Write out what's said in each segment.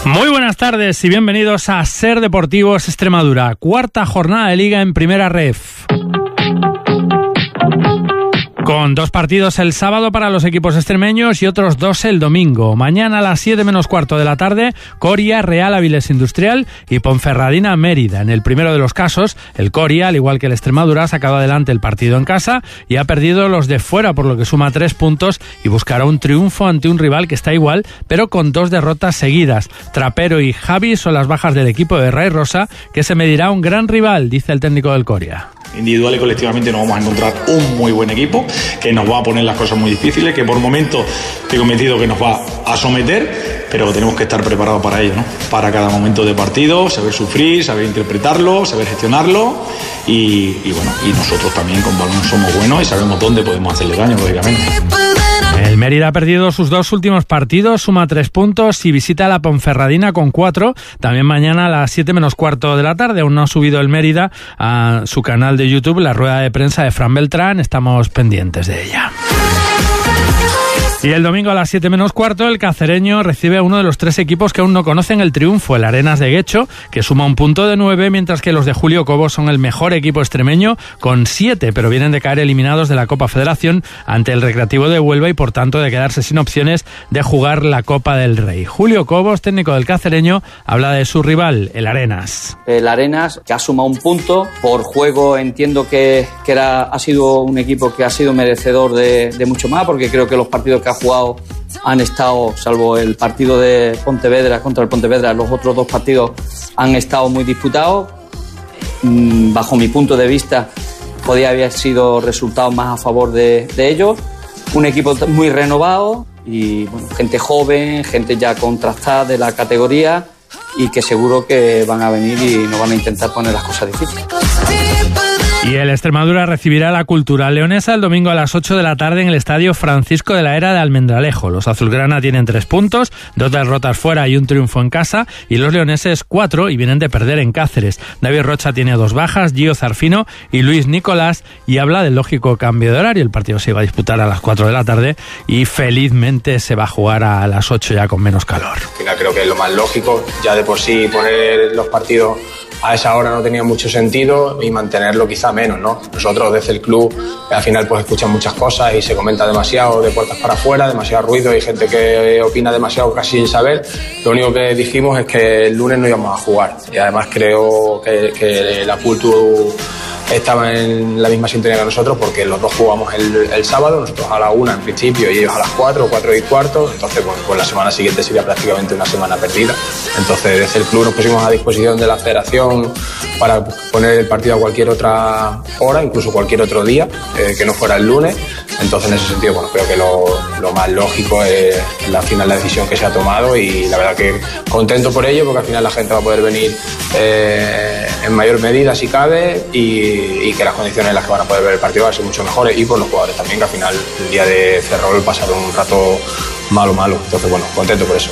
Muy buenas tardes y bienvenidos a Ser Deportivos Extremadura, cuarta jornada de Liga en Primera Ref. Con 2 partidos el sábado para los equipos extremeños y otros 2 el domingo. Mañana a las 7 menos cuarto de la tarde, Coria, Real Avilés Industrial y Ponferradina Mérida. En el primero de los casos, el Coria, al igual que el Extremadura, ha sacado adelante el partido en casa y ha perdido los de fuera, por lo que suma 3 puntos y buscará un triunfo ante un rival que está igual, pero con 2 derrotas seguidas. Trapero y Javi son las bajas del equipo de Ray Rosa, que se medirá a un gran rival, dice el técnico del Coria. Individual y colectivamente nos vamos a encontrar un muy buen equipo que nos va a poner las cosas muy difíciles, que por momentos estoy convencido que nos va a someter, pero que tenemos que estar preparados para ello, ¿no? Para cada momento de partido, saber sufrir, saber interpretarlo, saber gestionarlo y nosotros también con balón somos buenos y sabemos dónde podemos hacerle daño, lógicamente. El Mérida ha perdido sus 2 últimos partidos, suma 3 puntos y visita a la Ponferradina con 4. También mañana a las 7 menos cuarto de la tarde. Aún no ha subido el Mérida a su canal de YouTube la rueda de prensa de Fran Beltrán. Estamos pendientes de ella. Y el domingo a las 7 menos cuarto, el Cacereño recibe a uno de los 3 equipos que aún no conocen el triunfo, el Arenas de Guecho, que suma un punto de 9, mientras que los de Julio Cobos son el mejor equipo extremeño con 7, pero vienen de caer eliminados de la Copa Federación ante el Recreativo de Huelva y por tanto de quedarse sin opciones de jugar la Copa del Rey. Julio Cobos, técnico del Cacereño, habla de su rival, el Arenas. El Arenas, que ha sumado un punto por juego, entiendo que ha sido un equipo que ha sido merecedor de mucho más, porque creo que los partidos que ha jugado han estado, salvo el partido de Pontevedra contra el Pontevedra, los otros 2 partidos han estado muy disputados. Bajo mi punto de vista, podía haber sido resultados más a favor de ellos. Un equipo muy renovado y gente joven, gente ya contrastada de la categoría y que seguro que van a venir y nos van a intentar poner las cosas difíciles. Y el Extremadura recibirá la Cultural Leonesa el domingo a las 8 de la tarde en el Estadio Francisco de la Era de Almendralejo. Los azulgrana tienen 3 puntos, 2 derrotas fuera y un triunfo en casa, y los leoneses 4 y vienen de perder en Cáceres. David Rocha tiene 2 bajas, Gio Zarfino y Luis Nicolás, y habla del lógico cambio de horario. El partido se iba a disputar a las 4 de la tarde y felizmente se va a jugar a las 8 ya con menos calor. Al final creo que es lo más lógico, ya de por sí poner los partidos a esa hora no tenía mucho sentido y mantenerlo quizá menos, ¿no? Nosotros desde el club al final pues escuchan muchas cosas y se comenta demasiado de puertas para afuera, demasiado ruido, hay gente que opina demasiado casi sin saber. Lo único que dijimos es que el lunes no íbamos a jugar y además creo que la Cultu estaba en la misma sintonía que nosotros porque los 2 jugamos el sábado, nosotros a la 1 en principio y ellos a las 4 y cuarto, entonces pues la semana siguiente sería prácticamente una semana perdida. Entonces desde el club nos pusimos a disposición de la federación para poner el partido a cualquier otra hora, incluso cualquier otro día, que no fuera el lunes. Entonces en ese sentido creo que lo más lógico es la decisión que se ha tomado y la verdad que contento por ello porque al final la gente va a poder venir en mayor medida si cabe y que las condiciones en las que van a poder ver el partido van a ser mucho mejores y por los jugadores también, que al final el día de Ferrol pasaron un rato malo. Entonces contento por eso.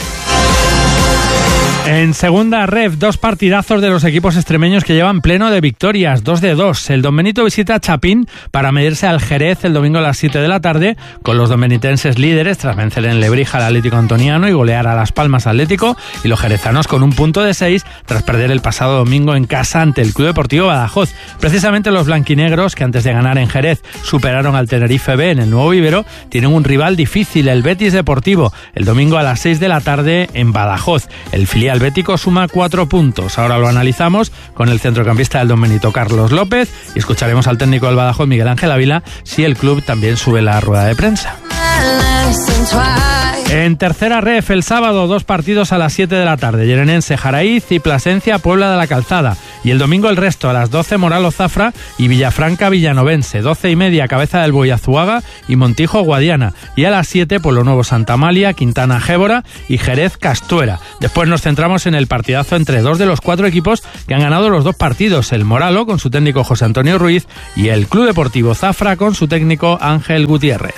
En segunda ref, 2 partidazos de los equipos extremeños que llevan pleno de victorias, 2 de 2. El Don Benito visita a Chapín para medirse al Jerez el domingo a las 7 de la tarde, con los donbenitenses líderes tras vencer en Lebrija al Atlético Antoniano y golear a Las Palmas Atlético, y los jerezanos con un punto de 6 tras perder el pasado domingo en casa ante el Club Deportivo Badajoz. Precisamente los blanquinegros, que antes de ganar en Jerez superaron al Tenerife B en el Nuevo Vivero, tienen un rival difícil, el Betis Deportivo, el domingo a las 6 de la tarde en Badajoz. El filial bético suma 4 puntos. Ahora lo analizamos con el centrocampista del Don Benito, Carlos López, y escucharemos al técnico del Badajoz, Miguel Ángel Ávila, si el club también sube la rueda de prensa. En tercera ref, el sábado, 2 partidos a las 7 de la tarde. Llenense, Jaraíz y Plasencia, Puebla de la Calzada. Y el domingo el resto, a las 12, Moralo Zafra y Villafranca Villanovense. 12:30, Cabeza del Buey Azuaga y Montijo Guadiana. Y a las 7, Pueblo Nuevo Santa Amalia, Quintana Gébora y Jerez Castuera. Después nos centramos en el partidazo entre 2 de los 4 equipos que han ganado los 2 partidos. El Moralo con su técnico José Antonio Ruiz y el Club Deportivo Zafra con su técnico Ángel Gutiérrez.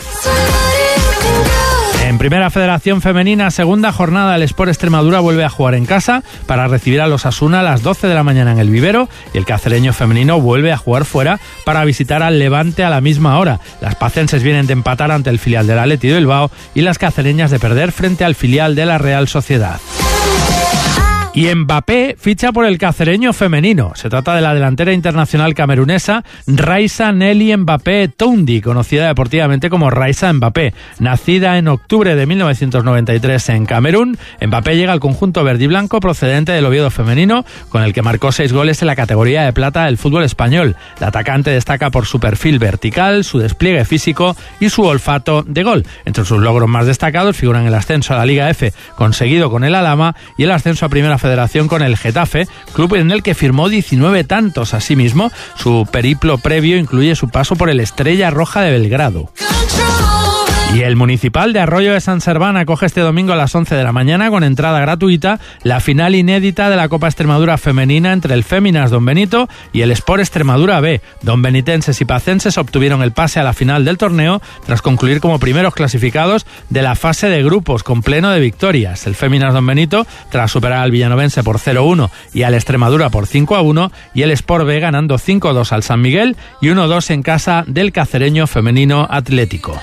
En Primera Federación Femenina, segunda jornada, el Sport Extremadura vuelve a jugar en casa para recibir a los Asuna a las 12 de la mañana en el Vivero, y el Cacereño femenino vuelve a jugar fuera para visitar al Levante a la misma hora. Las pacenses vienen de empatar ante el filial del Athletic de Bilbao y las cacereñas de perder frente al filial de la Real Sociedad. Y Mbappé ficha por el cacereño femenino. Se trata de la delantera internacional camerunesa Raissa Nelly Mbappé Toundi, conocida deportivamente como Raissa Mbappé. Nacida en octubre de 1993 en Camerún, Mbappé llega al conjunto verde y blanco procedente del Oviedo femenino, con el que marcó 6 goles en la categoría de plata del fútbol español. La atacante destaca por su perfil vertical, su despliegue físico y su olfato de gol. Entre sus logros más destacados figuran el ascenso a la Liga F, conseguido con el Alhama, y el ascenso a Primera Federación con el Getafe, club en el que firmó 19 tantos. Asimismo, su periplo previo incluye su paso por el Estrella Roja de Belgrado. Y el Municipal de Arroyo de Sant Serván acoge este domingo a las 11 de la mañana, con entrada gratuita, la final inédita de la Copa Extremadura femenina entre el Féminas Don Benito y el Sport Extremadura B. Donbenitenses y pacenses obtuvieron el pase a la final del torneo tras concluir como primeros clasificados de la fase de grupos, con pleno de victorias. El Féminas Don Benito, tras superar al Villanovense por 0-1 y al Extremadura por 5-1, y el Sport B ganando 5-2 al San Miguel y 1-2 en casa del Cacereño Femenino Atlético.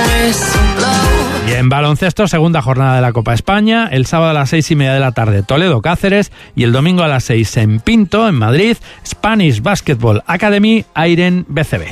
Y en baloncesto, segunda jornada de la Copa España, el sábado a las 6:30 de la tarde Toledo-Cáceres y el domingo a las 6 en Pinto, en Madrid, Spanish Basketball Academy Airen BCB.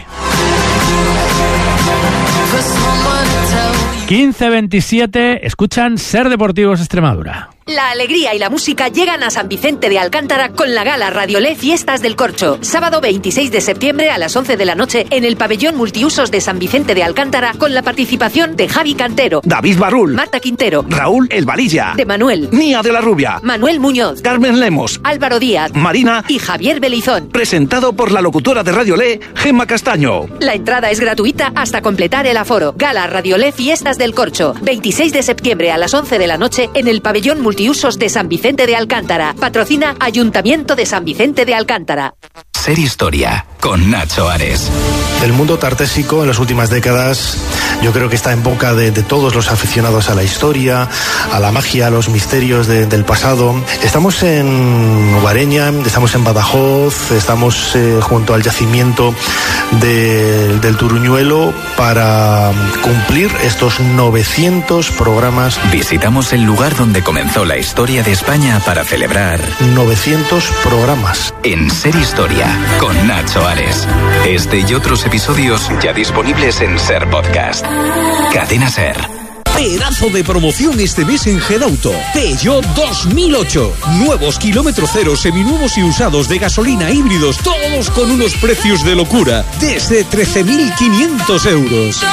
15:27, escuchan Ser Deportivos Extremadura. La alegría y la música llegan a San Vicente de Alcántara con la gala Radiolé Fiestas del Corcho. Sábado 26 de septiembre a las 11 de la noche en el pabellón multiusos de San Vicente de Alcántara, con la participación de Javi Cantero, David Barrul, Marta Quintero, Raúl El Valilla, de Manuel, Nia de la Rubia, Manuel Muñoz, Carmen Lemos, Álvaro Díaz, Marina y Javier Belizón. Presentado por la locutora de Radiolé, Gemma Castaño. La entrada es gratuita hasta completar el aforo. Gala Radiolé Fiestas del Corcho, 26 de septiembre a las 11 de la noche en el pabellón multiusos de San Vicente de Alcántara. Patrocina Ayuntamiento de San Vicente de Alcántara. Ser Historia, con Nacho Ares. El mundo tartésico en las últimas décadas yo creo que está en boca de todos los aficionados a la historia, a la magia, a los misterios del pasado. Estamos en Guareña, estamos en Badajoz, estamos junto al yacimiento del Turuñuelo para cumplir estos 900 programas. Visitamos el lugar donde comenzó la historia de España para celebrar 900 programas. En Ser Historia, con Nacho Ares. Este y otros episodios ya disponibles en Ser Podcast. Cadena Ser. Pedazo de promoción este mes en Gedauto. Peugeot 2008. Nuevos kilómetro cero, seminuevos y usados de gasolina, híbridos, todos con unos precios de locura. Desde 13.500 euros.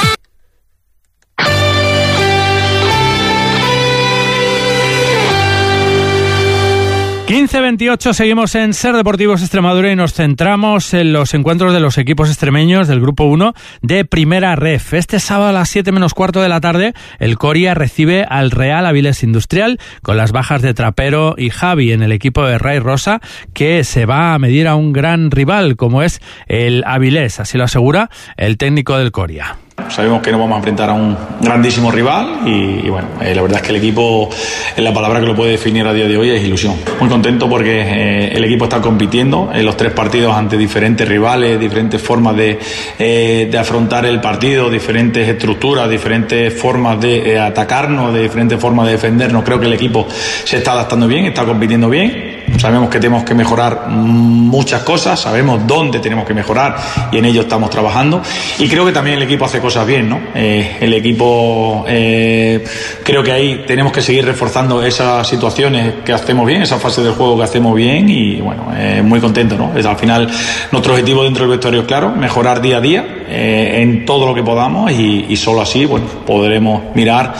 15:28, seguimos en Ser Deportivos Extremadura y nos centramos en los encuentros de los equipos extremeños del Grupo 1 de Primera Ref. Este sábado a las 7:15 de la tarde, el Coria recibe al Real Avilés Industrial, con las bajas de Trapero y Javi en el equipo de Ray Rosa, que se va a medir a un gran rival como es el Avilés, así lo asegura el técnico del Coria. Sabemos que nos vamos a enfrentar a un grandísimo rival y bueno, la verdad es que el equipo, la palabra que lo puede definir a día de hoy es ilusión. Muy contento porque el equipo está compitiendo en los 3 partidos ante diferentes rivales, diferentes formas de afrontar el partido, diferentes estructuras, diferentes formas de atacarnos, de diferentes formas de defendernos. Creo que el equipo se está adaptando bien, está compitiendo bien. Sabemos que tenemos que mejorar muchas cosas, sabemos dónde tenemos que mejorar y en ello estamos trabajando. Y creo que también el equipo hace cosas bien, ¿no? El equipo, creo que ahí tenemos que seguir reforzando esas situaciones que hacemos bien, esa fase del juego que hacemos bien y bueno, muy contento, ¿no? Al final nuestro objetivo dentro del vestuario es claro, mejorar día a día en todo lo que podamos y solo así, bueno, podremos mirar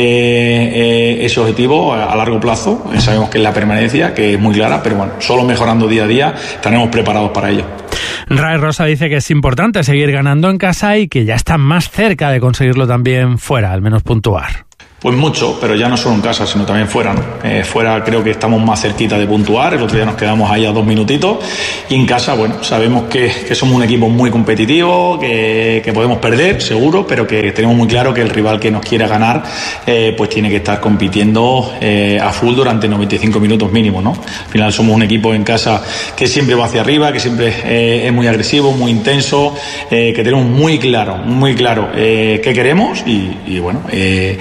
ese objetivo a largo plazo. Sabemos que es la permanencia, que es muy clara, pero bueno, solo mejorando día a día estaremos preparados para ello. Ray Rosa dice que es importante seguir ganando en casa y que ya está más cerca de conseguirlo también fuera, al menos puntuar. Pues mucho, pero ya no solo en casa, sino también fuera, ¿no? Fuera creo que estamos más cerquita de puntuar, el otro día nos quedamos ahí a 2 minutitos, y en casa, bueno, sabemos que somos un equipo muy competitivo, que podemos perder, seguro, pero que tenemos muy claro que el rival que nos quiera ganar, pues tiene que estar compitiendo a full durante 95 minutos mínimo, ¿no? Al final somos un equipo en casa que siempre va hacia arriba, que siempre es muy agresivo, muy intenso, que tenemos muy claro qué queremos y bueno,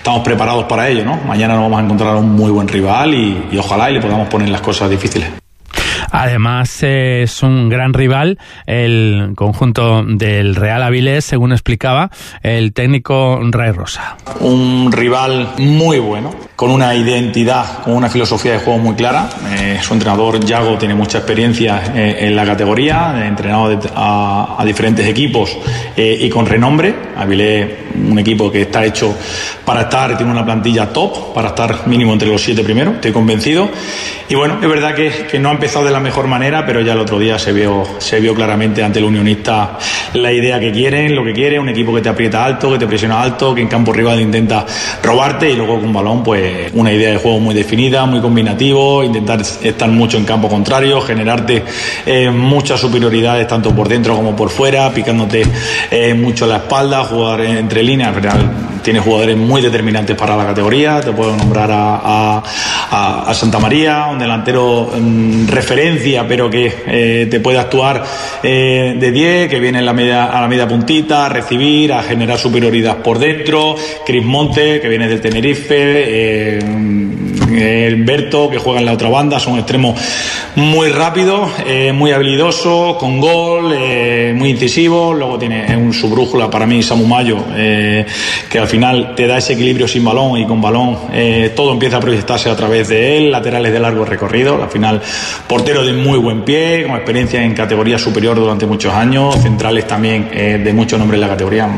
estamos preparados para ello, ¿no? Mañana nos vamos a encontrar un muy buen rival y ojalá le podamos poner las cosas difíciles. Además es un gran rival el conjunto del Real Avilés, según explicaba el técnico Ray Rosa. Un rival muy bueno, con una identidad, con una filosofía de juego muy clara. Su entrenador Yago tiene mucha experiencia en la categoría, ha entrenado a diferentes equipos y con renombre. Avilés, un equipo que está hecho para estar, tiene una plantilla top, para estar mínimo entre los 7 primeros, estoy convencido. Y bueno, es verdad que no ha empezado de la mejor manera, pero ya el otro día se vio claramente ante el Unionista la idea que quieren, lo que quiere, un equipo que te aprieta alto, que te presiona alto, que en campo rival intenta robarte y luego con balón pues una idea de juego muy definida, muy combinativo, intentar estar mucho en campo contrario, generarte muchas superioridades tanto por dentro como por fuera, picándote mucho la espalda, jugar entre líneas. Al final tiene jugadores muy determinantes para la categoría, te puedo nombrar a Santa María, un delantero referencia, pero que te puede actuar de 10, que viene a la media puntita, a recibir, a generar superioridad por dentro. Chris Monte, que viene del Tenerife, el Berto, que juega en la otra banda, son extremos muy rápidos, muy habilidosos, con gol, muy incisivos. Luego tiene su brújula para mí, Samu Mayo, que al final te da ese equilibrio sin balón, y con balón todo empieza a proyectarse a través de él. Laterales de largo recorrido, al final portero de muy buen pie, con experiencia en categoría superior durante muchos años, centrales también de mucho nombre en la categoría.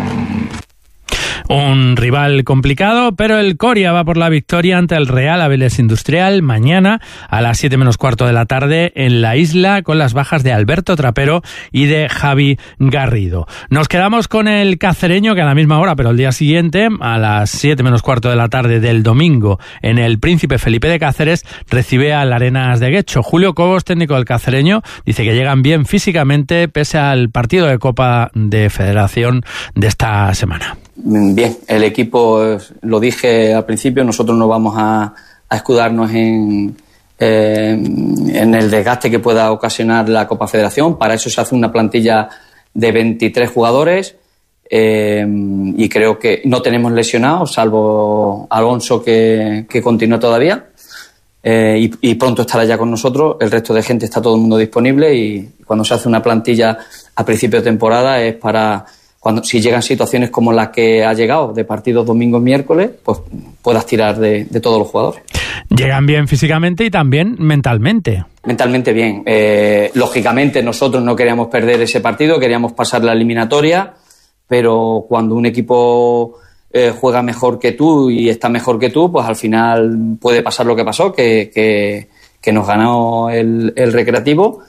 Un rival complicado, pero el Coria va por la victoria ante el Real Avilés Industrial mañana a las 7 menos cuarto de la tarde en la isla, con las bajas de Alberto Trapero y de Javi Garrido. Nos quedamos con el cacereño, que a la misma hora, pero el día siguiente, a las 7 menos cuarto de la tarde del domingo, en el Príncipe Felipe de Cáceres, recibe al Arenas de Guecho. Julio Cobos, técnico del cacereño, dice que llegan bien físicamente pese al partido de Copa de Federación de esta semana. Bien, el equipo, lo dije al principio, nosotros no vamos a escudarnos en el desgaste que pueda ocasionar la Copa Federación. Para eso se hace una plantilla de 23 jugadores y creo que no tenemos lesionados, salvo Alonso que continúa todavía y pronto estará ya con nosotros. El resto de gente está todo el mundo disponible, y cuando se hace una plantilla a principio de temporada es para... si llegan situaciones como la que ha llegado, de partidos domingos, miércoles, pues puedas tirar de todos los jugadores. Llegan bien físicamente y también mentalmente. Mentalmente bien. Lógicamente nosotros no queríamos perder ese partido, queríamos pasar la eliminatoria, pero cuando un equipo juega mejor que tú y está mejor que tú, pues al final puede pasar lo que pasó, que nos ganó el Recreativo.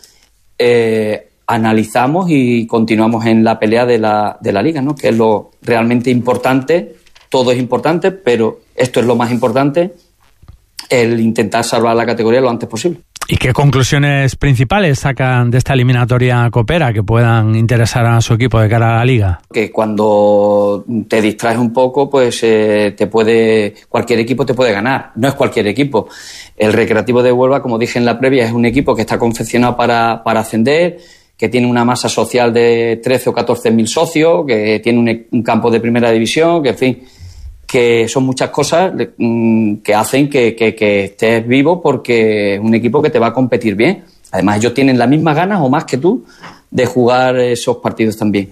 Analizamos y continuamos en la pelea de la Liga, ¿no? Que es lo realmente importante. Todo es importante, pero esto es lo más importante, el intentar salvar la categoría lo antes posible. ¿Y qué conclusiones principales sacan de esta eliminatoria copera que puedan interesar a su equipo de cara a la Liga? Que cuando te distraes un poco, pues cualquier equipo te puede ganar. No es cualquier equipo. El Recreativo de Huelva, como dije en la previa, es un equipo que está confeccionado para ascender, que tiene una masa social de 13 o 14 mil socios, que tiene un campo de primera división, que en fin, que son muchas cosas que hacen que estés vivo, porque es un equipo que te va a competir bien. Además, ellos tienen las mismas ganas o más que tú de jugar esos partidos también.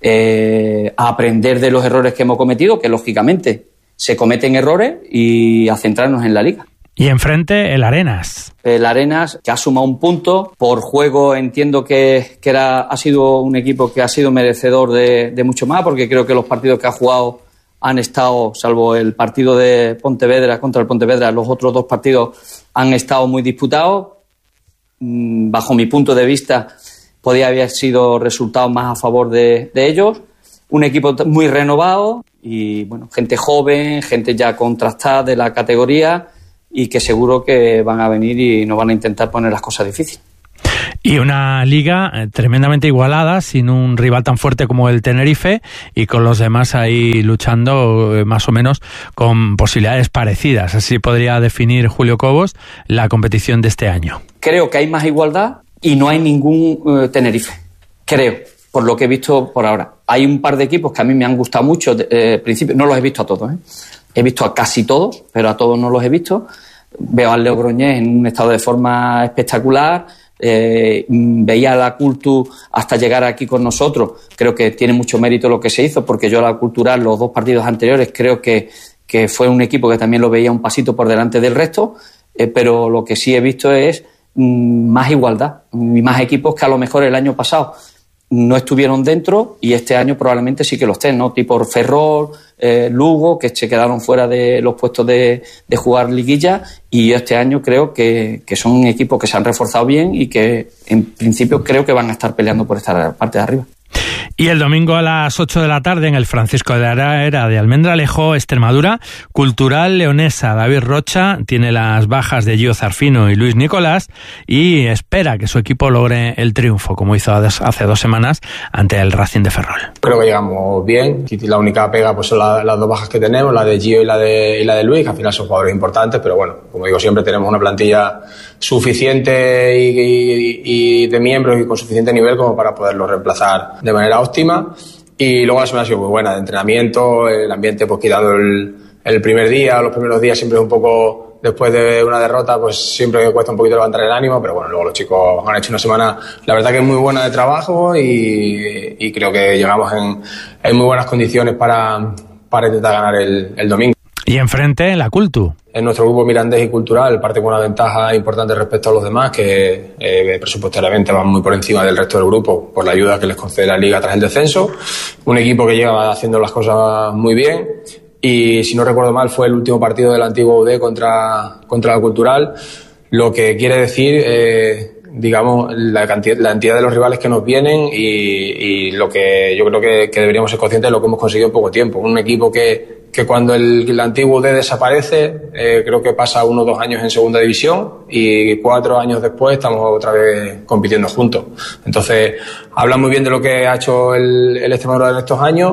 A aprender de los errores que hemos cometido, que lógicamente se cometen errores, y a centrarnos en la Liga. Y enfrente el Arenas. El Arenas, que ha sumado un punto. Por juego entiendo que ha sido un equipo que ha sido merecedor de mucho más, porque creo que los partidos que ha jugado han estado, salvo el partido de Pontevedra contra el Pontevedra, los otros dos partidos han estado muy disputados. Bajo mi punto de vista, podía haber sido resultados más a favor de ellos. Un equipo muy renovado y, bueno, gente joven, gente ya contrastada de la categoría, y que seguro que van a venir y nos van a intentar poner las cosas difíciles. Y una liga tremendamente igualada, sin un rival tan fuerte como el Tenerife, y con los demás ahí luchando más o menos con posibilidades parecidas. Así podría definir Julio Cobos la competición de este año. Creo que hay más igualdad y no hay ningún Tenerife. Creo, por lo que he visto por ahora. Hay un par de equipos que a mí me han gustado mucho. Principio, no los he visto a todos, he visto a casi todos, pero a todos no los he visto. Veo al Logroñés en un estado de forma espectacular. Veía a la Cultu hasta llegar aquí con nosotros. Creo que tiene mucho mérito lo que se hizo, porque yo a la Cultural, los 2 partidos anteriores, creo que fue un equipo que también lo veía un pasito por delante del resto, pero lo que sí he visto es más igualdad y más equipos que a lo mejor el año pasado no estuvieron dentro y este año probablemente sí que lo estén, ¿no? Tipo Ferrol, Lugo, que se quedaron fuera de los puestos de jugar liguilla, y este año creo que son equipos que se han reforzado bien y que en principio creo que van a estar peleando por esta parte de arriba. Y el domingo a las 8 de la tarde en el Francisco de Ara de Almendralejo, Extremadura, Cultural Leonesa. David Rocha tiene las bajas de Gio Zarfino y Luis Nicolás y espera que su equipo logre el triunfo, como hizo hace 2 semanas ante el Racing de Ferrol. Creo que llegamos bien. La única pega pues son las 2 bajas que tenemos, la de Gio y la de Luis, que al final son jugadores importantes, pero bueno, como digo, siempre tenemos una plantilla suficiente y de miembros y con suficiente nivel como para poderlo reemplazar de manera óptima. Y luego la semana ha sido muy buena de entrenamiento, el ambiente pues quitando el primer día, los primeros días siempre es un poco, después de una derrota pues siempre cuesta un poquito levantar el ánimo, pero bueno, luego los chicos han hecho una semana la verdad que es muy buena de trabajo y creo que llegamos en muy buenas condiciones para intentar ganar el domingo. Y enfrente la Cultu. En nuestro grupo Mirandés y Cultural parte con una ventaja importante respecto a los demás, que presupuestariamente van muy por encima del resto del grupo por la ayuda que les concede la Liga tras el descenso. Un equipo que lleva haciendo las cosas muy bien y, si no recuerdo mal, fue el último partido del antiguo UD contra la Cultural, lo que quiere decir digamos la entidad de los rivales que nos vienen y lo que yo creo que deberíamos ser conscientes de lo que hemos conseguido en poco tiempo. Un equipo que cuando el antiguo UD desaparece, creo que pasa 1 o 2 años en segunda división y 4 años después estamos otra vez compitiendo juntos. Entonces, habla muy bien de lo que ha hecho el Extremadura en estos años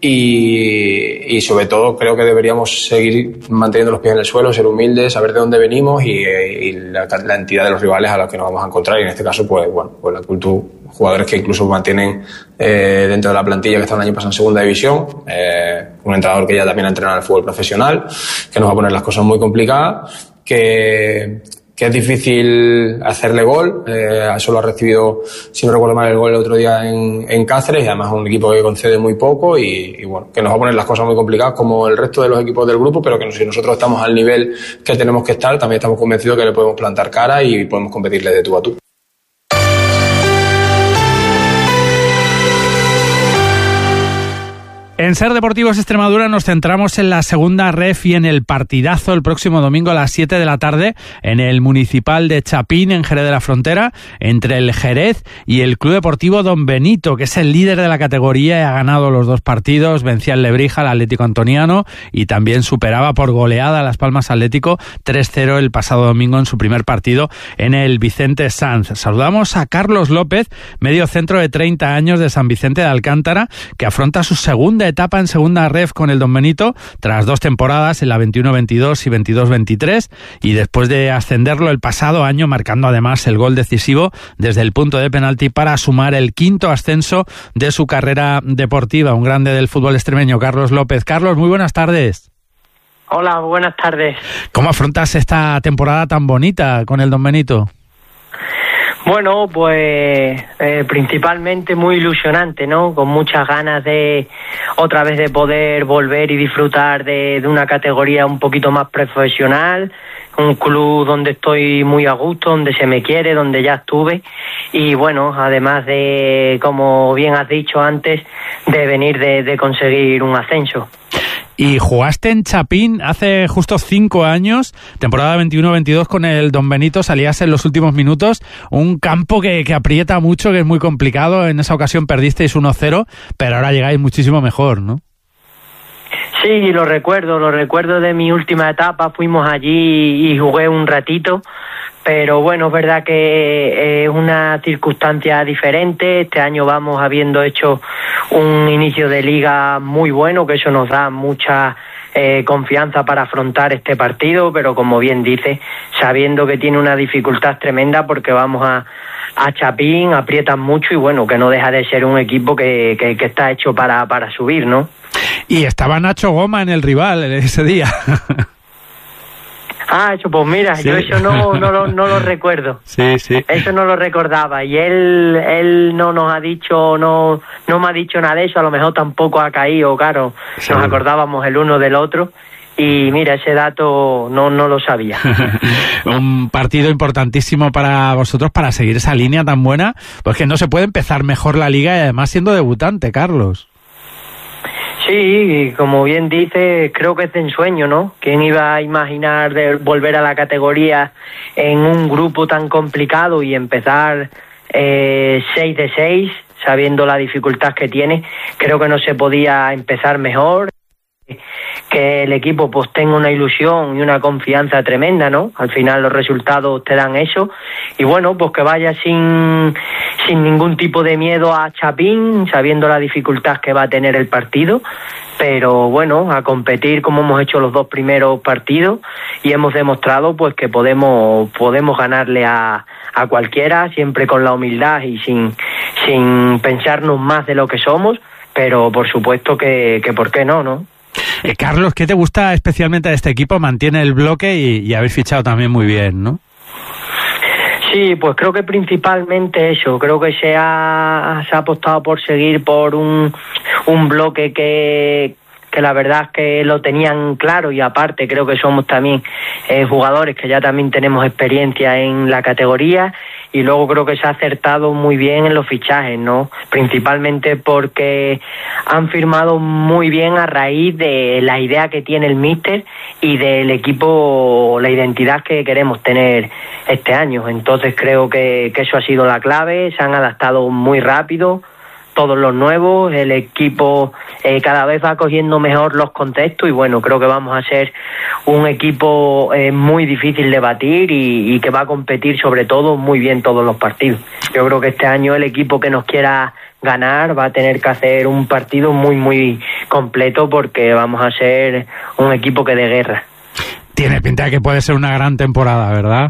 y sobre todo creo que deberíamos seguir manteniendo los pies en el suelo, ser humildes, saber de dónde venimos y la entidad de los rivales a los que nos vamos a encontrar, y en este caso pues la Cultura, jugadores que incluso mantienen dentro de la plantilla que estaban el año pasado en segunda división, un entrenador que ya también ha entrenado en el fútbol profesional, que nos va a poner las cosas muy complicadas, que es difícil hacerle gol. Solo ha recibido, si no recuerdo mal, el gol el otro día en Cáceres, y además es un equipo que concede muy poco y bueno, que nos va a poner las cosas muy complicadas como el resto de los equipos del grupo, pero que si nosotros estamos al nivel que tenemos que estar, también estamos convencidos que le podemos plantar cara y podemos competirle de tú a tú. En Ser Deportivos Extremadura nos centramos en la segunda ref y en el partidazo el próximo domingo a las 7 de la tarde en el Municipal de Chapín, en Jerez de la Frontera, entre el Jerez y el Club Deportivo Don Benito, que es el líder de la categoría y ha ganado los 2 partidos, vencía al Lebrija, al Atlético Antoniano, y también superaba por goleada a Las Palmas Atlético 3-0 el pasado domingo en su primer partido en el Vicente Sanz. Saludamos a Carlos López, medio centro de 30 años de San Vicente de Alcántara, que afronta su segunda etapa en segunda ref con el Don Benito, tras 2 temporadas en la 21-22 y 22-23, y después de ascenderlo el pasado año, marcando además el gol decisivo desde el punto de penalti para sumar el 5º ascenso de su carrera deportiva. Un grande del fútbol extremeño, Carlos López. Carlos, muy buenas tardes. Hola, buenas tardes. ¿Cómo afrontas esta temporada tan bonita con el Don Benito? Bueno, pues principalmente muy ilusionante, ¿no? Con muchas ganas de otra vez de poder volver y disfrutar de una categoría un poquito más profesional, un club donde estoy muy a gusto, donde se me quiere, donde ya estuve, y bueno, además de, como bien has dicho antes, de venir de conseguir un ascenso. Y jugaste en Chapín hace justo 5 años, temporada 21-22 con el Don Benito, salías en los últimos minutos, un campo que aprieta mucho, que es muy complicado. En esa ocasión perdisteis 1-0, pero ahora llegáis muchísimo mejor, ¿no? Sí, lo recuerdo de mi última etapa, fuimos allí y jugué un ratito, pero bueno, es verdad que es una circunstancia diferente. Este año vamos habiendo hecho un inicio de liga muy bueno, que eso nos da mucha confianza para afrontar este partido, pero como bien dice, sabiendo que tiene una dificultad tremenda porque vamos a Chapín, aprietan mucho y bueno, que no deja de ser un equipo que está hecho para subir, ¿no? Y estaba Nacho Goma en el rival ese día. Ah, eso, pues mira, sí. Yo eso no lo recuerdo. Sí. Eso no lo recordaba. Y él no nos ha dicho, no me ha dicho nada de eso. A lo mejor tampoco ha caído, claro. Sí. Nos acordábamos el uno del otro. Y mira, ese dato no lo sabía. Un partido importantísimo para vosotros para seguir esa línea tan buena. Pues que no se puede empezar mejor la liga y además siendo debutante, Carlos. Sí, como bien dice, creo que es de ensueño, ¿no? ¿Quién iba a imaginar de volver a la categoría en un grupo tan complicado y empezar 6 de 6, sabiendo la dificultad que tiene? Creo que no se podía empezar mejor. Que el equipo pues tenga una ilusión y una confianza tremenda, ¿no? Al final los resultados te dan eso. Y bueno, pues que vaya sin ningún tipo de miedo a Chapín, sabiendo la dificultad que va a tener el partido. Pero bueno, a competir como hemos hecho los 2 primeros partidos y hemos demostrado pues que podemos ganarle a cualquiera, siempre con la humildad y sin pensarnos más de lo que somos. Pero por supuesto que ¿por qué no? Carlos, ¿qué te gusta especialmente de este equipo? Mantiene el bloque y habéis fichado también muy bien, ¿no? Sí, pues creo que principalmente eso. Creo que se ha apostado por seguir por un bloque que la verdad es que lo tenían claro, y aparte creo que somos también jugadores que ya también tenemos experiencia en la categoría, y luego creo que se ha acertado muy bien en los fichajes, ¿no? Principalmente porque han firmado muy bien a raíz de la idea que tiene el míster y del equipo, la identidad que queremos tener este año. Entonces creo que eso ha sido la clave. Se han adaptado muy rápido todos los nuevos, el equipo cada vez va cogiendo mejor los contextos, y bueno, creo que vamos a ser un equipo muy difícil de batir y que va a competir sobre todo muy bien todos los partidos. Yo creo que este año el equipo que nos quiera ganar va a tener que hacer un partido muy muy completo, porque vamos a ser un equipo que de guerra. Tiene pinta de que puede ser una gran temporada, ¿verdad?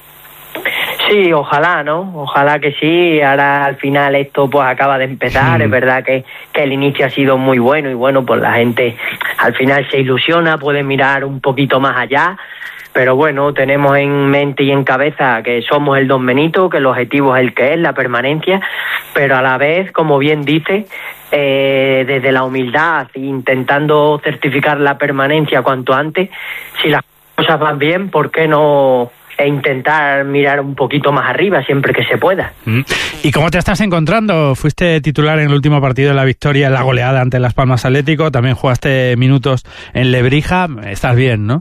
Sí, ojalá, ¿no? Ojalá que sí. Ahora al final esto pues acaba de empezar. Es verdad que el inicio ha sido muy bueno, y bueno, pues la gente al final se ilusiona, puede mirar un poquito más allá. Pero bueno, tenemos en mente y en cabeza que somos el Don Benito, que el objetivo es el que es, la permanencia, pero a la vez, como bien dice, desde la humildad, intentando certificar la permanencia cuanto antes. Si las cosas van bien, ¿por qué no intentar mirar un poquito más arriba siempre que se pueda? ¿Y cómo te estás encontrando? Fuiste titular en el último partido de la victoria, en la goleada ante Las Palmas Atlético, también jugaste minutos en Lebrija. Estás bien, ¿no?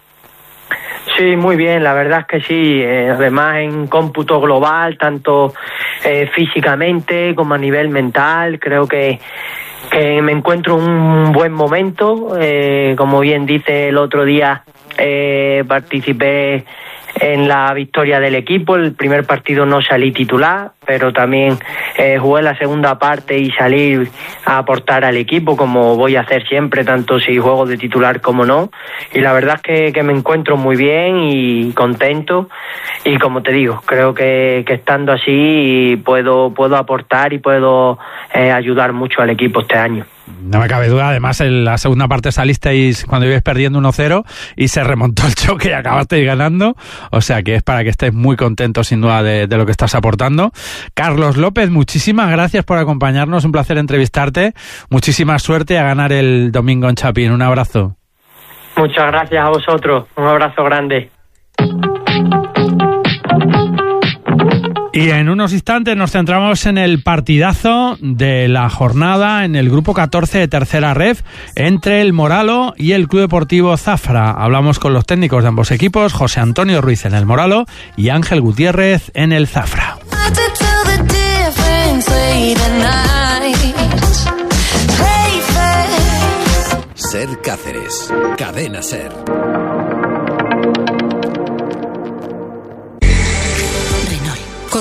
Sí, muy bien, la verdad es que sí. Además, en cómputo global, tanto físicamente como a nivel mental, creo que me encuentro en un buen momento. Como bien dice, el otro día participé en la victoria del equipo. El primer partido no salí titular, pero también jugué la segunda parte y salí a aportar al equipo, como voy a hacer siempre, tanto si juego de titular como no. Y la verdad es que me encuentro muy bien y contento, y como te digo, creo que estando así puedo aportar y puedo ayudar mucho al equipo este año. No me cabe duda. Además, en la segunda parte salisteis cuando ibais perdiendo 1-0 y se remontó el choque y acabasteis ganando. O sea que es para que estés muy contento, sin duda, de lo que estás aportando. Carlos López, muchísimas gracias por acompañarnos. Un placer entrevistarte. Muchísima suerte a ganar el domingo en Chapín. Un abrazo. Muchas gracias a vosotros. Un abrazo grande. Y en unos instantes nos centramos en el partidazo de la jornada en el grupo 14 de Tercera Ref entre el Moralo y el Club Deportivo Zafra. Hablamos con los técnicos de ambos equipos, José Antonio Ruiz en el Moralo y Ángel Gutiérrez en el Zafra. Ser Cáceres, Cadena Ser.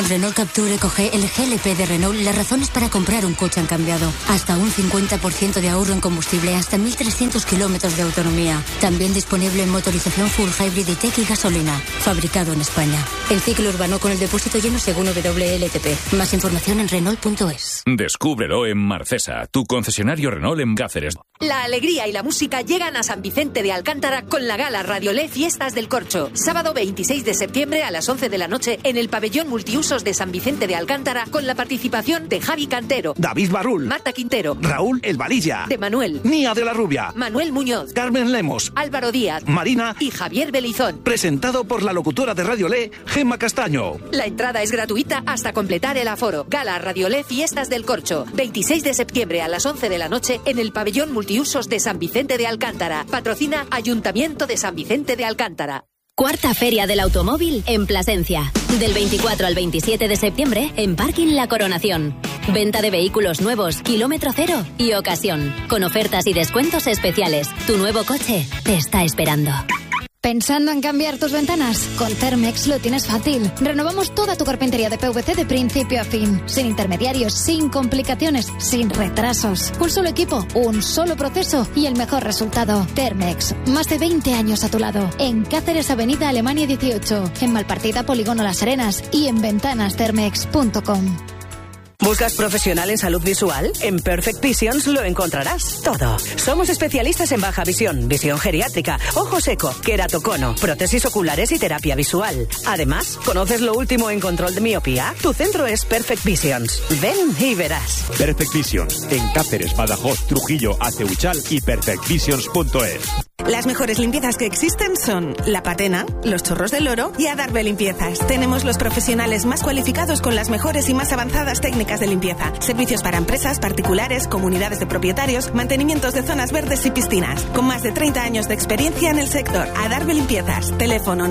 Con Renault Captur Eco G, el GLP de Renault, las razones para comprar un coche han cambiado. Hasta un 50% de ahorro en combustible, hasta 1.300 kilómetros de autonomía. También disponible en motorización full hybrid y tech y gasolina. Fabricado en España. El ciclo urbano con el depósito lleno según WLTP. Más información en Renault.es. Descúbrelo en Marcesa, tu concesionario Renault en Cáceres. La alegría y la música llegan a San Vicente de Alcántara con la gala Radiolé Fiestas del Corcho. Sábado 26 de septiembre a las 11 de la noche en el pabellón multiusos de San Vicente de Alcántara con la participación de Javi Cantero, David Barrul, Marta Quintero, Raúl El Valilla, de Manuel, Nia de la Rubia, Manuel Muñoz, Carmen Lemos, Álvaro Díaz, Marina y Javier Belizón. Presentado por la locutora de Radiolé, Gemma Castaño. La entrada es gratuita hasta completar el aforo. Gala Radiolé Fiestas del Corcho. 26 de septiembre a las 11 de la noche en el pabellón multiusos de San Vicente de Alcántara. Patrocina Ayuntamiento de San Vicente de Alcántara. Cuarta Feria del Automóvil en Plasencia. Del 24 al 27 de septiembre en Parking La Coronación. Venta de vehículos nuevos, kilómetro cero y ocasión. Con ofertas y descuentos especiales. Tu nuevo coche te está esperando. ¿Pensando en cambiar tus ventanas? Con Thermex lo tienes fácil. Renovamos toda tu carpintería de PVC de principio a fin. Sin intermediarios, sin complicaciones, sin retrasos. Un solo equipo, un solo proceso y el mejor resultado. Thermex, más de 20 años a tu lado. En Cáceres, Avenida Alemania 18. En Malpartida, Polígono Las Arenas. Y en ventanasthermex.com. ¿Buscas profesional en salud visual? En Perfect Visions lo encontrarás todo. Somos especialistas en baja visión, visión geriátrica, ojo seco, queratocono, prótesis oculares y terapia visual. Además, ¿conoces lo último en control de miopía? Tu centro es Perfect Visions. Ven y verás. Perfect Visions, en Cáceres, Badajoz, Trujillo, Aceuchal y perfectvisions.es. Las mejores limpiezas que existen son La Patena, Los Chorros del Oro y Adarve Limpiezas. Tenemos los profesionales más cualificados con las mejores y más avanzadas técnicas de limpieza. Servicios para empresas, particulares, comunidades de propietarios, mantenimientos de zonas verdes y piscinas. Con más de 30 años de experiencia en el sector. Adarve Limpiezas. Teléfono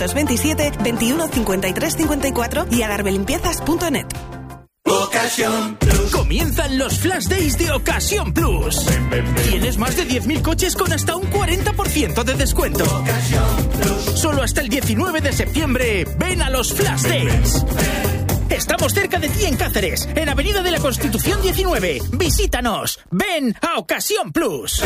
927 21 53 54 y adarvelimpiezas.net. Ocasión Plus. Comienzan los Flash Days de Ocasión Plus. Tienes más de 10.000 coches con hasta un 40% de descuento. Ocasión Plus. Solo hasta el 19 de septiembre. Ven a los Flash Days. Estamos cerca de ti en Cáceres, en Avenida de la Constitución 19. Visítanos. Ven a Ocasión Plus.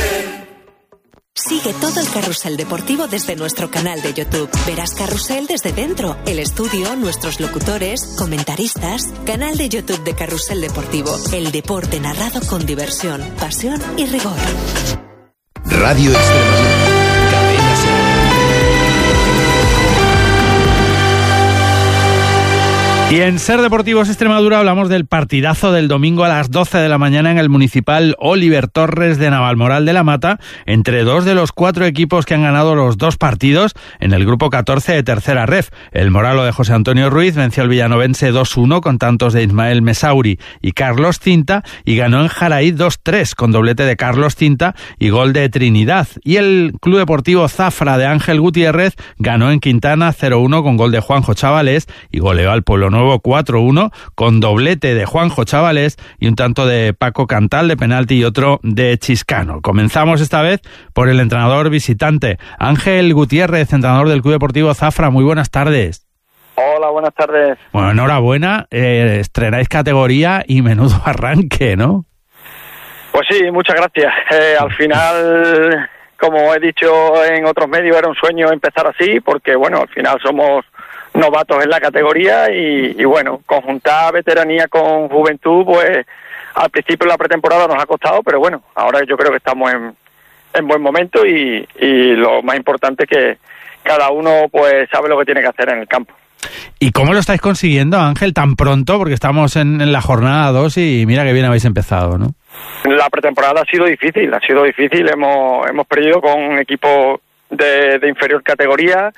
Sigue todo el carrusel deportivo desde nuestro canal de YouTube. Verás carrusel desde dentro, el estudio, nuestros locutores, comentaristas. Canal de YouTube de Carrusel Deportivo. El deporte narrado con diversión, pasión y rigor. Radio Extremadura. Cadena Ser. Y en Ser Deportivos Extremadura hablamos del partidazo del domingo a las 12 de la mañana en el municipal Oliver Torres de Navalmoral de la Mata, entre dos de los 4 equipos que han ganado los 2 partidos en el grupo 14 de tercera ref. El Moralo de José Antonio Ruiz venció al villanovense 2-1 con tantos de Ismael Mesauri y Carlos Cinta, y ganó en Jaraí 2-3 con doblete de Carlos Cinta y gol de Trinidad. Y el Club Deportivo Zafra de Ángel Gutiérrez ganó en Quintana 0-1 con gol de Juanjo Chavalés y goleó al Pueblo Nuevo 4-1 con doblete de Juanjo Chavalés y un tanto de Paco Cantal de penalti y otro de Chiscano. Comenzamos esta vez por el entrenador visitante, Ángel Gutiérrez, entrenador del Club Deportivo Zafra. Muy buenas tardes. Hola, buenas tardes. Bueno, enhorabuena, estrenáis categoría y menudo arranque, ¿no? Pues sí, muchas gracias. Al final, como he dicho en otros medios, era un sueño empezar así, porque bueno, al final somos novatos en la categoría y bueno, conjuntar veteranía con juventud, pues al principio de la pretemporada nos ha costado, pero bueno, ahora yo creo que estamos en buen momento y lo más importante es que cada uno pues sabe lo que tiene que hacer en el campo. ¿Y cómo lo estáis consiguiendo, Ángel, tan pronto? Porque estamos en la jornada 2 y mira que bien habéis empezado, ¿no? La pretemporada ha sido difícil, hemos perdido con un equipo de inferior categoría.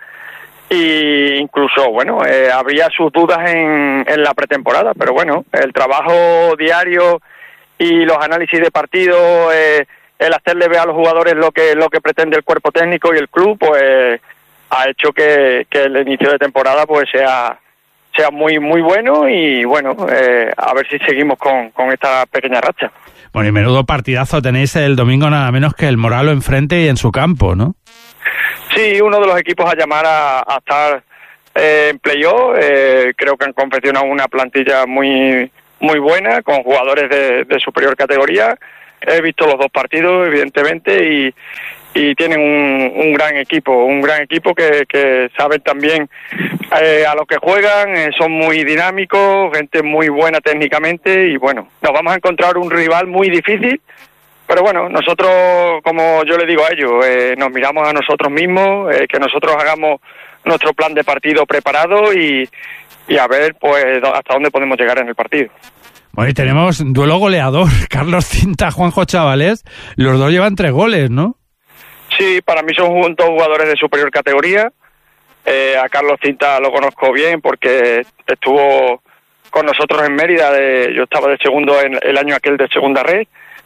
Y incluso, bueno, había sus dudas en la pretemporada, pero bueno, el trabajo diario y los análisis de partido, el hacerle ver a los jugadores lo que pretende el cuerpo técnico y el club, pues ha hecho que el inicio de temporada pues sea muy muy bueno y bueno, a ver si seguimos con esta pequeña racha. Bueno, y menudo partidazo tenéis el domingo, nada menos que el Moralo enfrente y en su campo, ¿no? Sí, uno de los equipos a llamar a estar en playoff. Creo que han confeccionado una plantilla muy buena, con jugadores de superior categoría. He visto los 2 partidos, evidentemente, y tienen un gran equipo que saben también a lo que juegan, son muy dinámicos, gente muy buena técnicamente, y bueno, nos vamos a encontrar un rival muy difícil, pero bueno, nosotros, como yo le digo a ellos, nos miramos a nosotros mismos, que nosotros hagamos nuestro plan de partido preparado y a ver pues hasta dónde podemos llegar en el partido. Bueno, y tenemos duelo goleador, Carlos Cinta, Juanjo Chavalés, los 2 llevan 3 goles, ¿no? Sí, para mí son 2 jugadores de superior categoría. A Carlos Cinta lo conozco bien porque estuvo con nosotros en Mérida, yo estaba de segundo en el año aquel de segunda red,